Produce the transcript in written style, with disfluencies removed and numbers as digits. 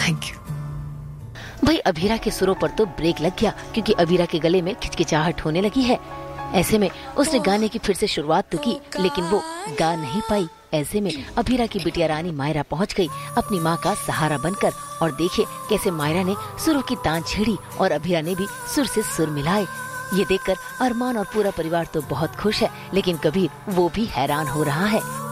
Thank you. भाई अभीरा के सुरों पर तो ब्रेक लग गया, क्योंकि अभीरा के गले में खिचखिचाहट होने लगी है। ऐसे में उसने गाने की फिर से शुरुआत तो की, लेकिन वो गा नहीं पाई। ऐसे में अभीरा की बिटिया रानी मायरा पहुंच गई अपनी माँ का सहारा बनकर, और देखे कैसे मायरा ने सुरों की तान छेड़ी और अभीरा ने भी सुर से सुर मिलाए। ये देखकर अरमान और पूरा परिवार तो बहुत खुश है, लेकिन कबीर वो भी हैरान हो रहा है।